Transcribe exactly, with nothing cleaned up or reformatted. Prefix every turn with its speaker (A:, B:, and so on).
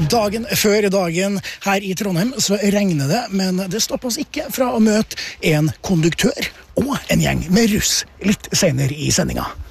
A: Dagen før dagen her i Trondheim så regner det, men det stopper oss ikke fra å møte en konduktør og en gjeng med russ litt senere i sendinga.